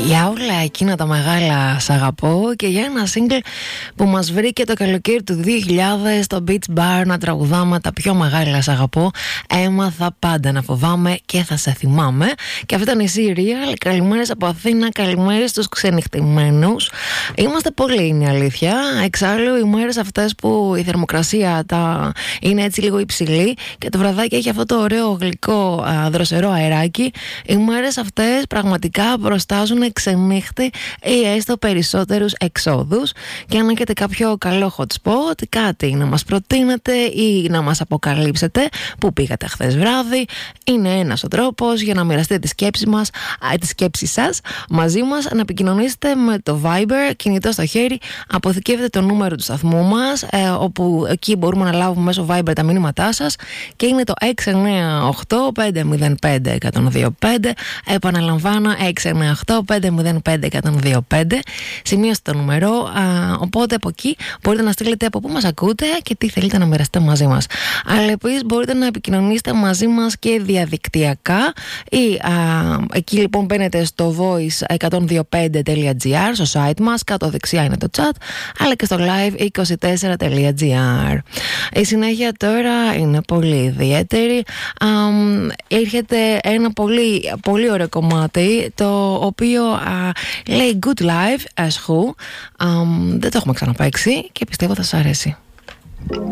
Για όλα εκείνα τα μεγάλα σ' αγαπώ και για ένα single που μας βρήκε το καλοκαίρι του 2000 στο Beach Bar να τραγουδάμε τα πιο μεγάλα σ' αγαπώ. Έμαθα πάντα να φοβάμαι και θα σε θυμάμαι. Και αυτή ήταν η Serial. Καλημέρες από Αθήνα, καλημέρες στους ξενυχτημένους. Είμαστε πολλοί, είναι η αλήθεια. Εξάλλου οι μέρες αυτές που η θερμοκρασία είναι έτσι λίγο υψηλή και το βραδάκι έχει αυτό το ωραίο γλυκό δροσερό αεράκι, οι μέρες αυτές πραγματικά προστάζουν ξενύχτη ή έστω περισσότερους εξόδους. Και αν έχετε κάποιο καλό hot spot, κάτι να μας προτείνετε ή να μας αποκαλύψετε που πήγατε χθες βράδυ, είναι ένας ο τρόπος για να μοιραστείτε τη σκέψη σας μαζί μας. Να επικοινωνήσετε με το Viber, κινητό στο χέρι, αποθηκεύετε το νούμερο του σταθμού μας, όπου εκεί μπορούμε να λάβουμε μέσω Viber τα μηνύματά σας, και είναι το 698-505-1025. Επαναλαμβάνω, 698-505-1025. Σημείωστε το νούμερο, οπότε από εκεί μπορείτε να στείλετε από πού μας ακούτε και τι θέλετε να μοιραστείτε μαζί μας. Αλλά επίσης μπορείτε να επικοινωνήσετε μαζί μας και διαδικτυακά, ή εκεί λοιπόν μπαίνετε στο voice125.gr, στο site μας, κάτω δεξιά είναι το chat, αλλά και στο live24.gr. Η συνέχεια τώρα είναι πολύ ιδιαίτερη. Έρχεται ένα πολύ, πολύ ωραίο κομμάτι, το οποίο λέει Good Life as Who. Δεν το έχουμε ξαναπαίξει και πιστεύω θα σας αρέσει.